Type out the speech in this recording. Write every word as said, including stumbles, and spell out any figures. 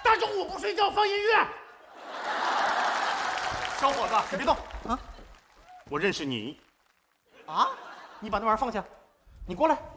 大中午不睡觉放音乐。小伙子，你别动啊！我认识你。啊？你把那玩意儿放下，你过来。